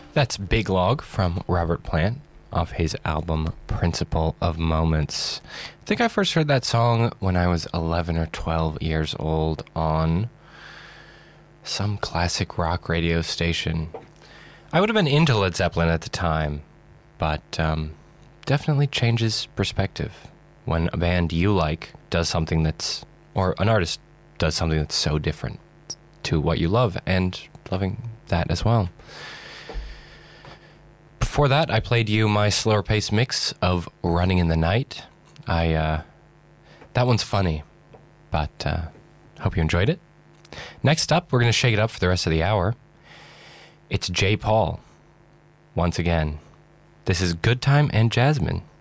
That's Big Log from Robert Plant off his album Principle of Moments. I think I first heard that song when I was 11 or 12 years old on some classic rock radio station. I would have been into Led Zeppelin at the time, but definitely changes perspective when a band you like does something that's, or an artist does something that's so different to what you love, and loving that as well. Before that, I played you my slower pace mix of Running in the Night. That one's funny, but hope you enjoyed it. Next up, we're going to shake it up for the rest of the hour. It's J. Paul, once again. This is Good Time and Jasmine.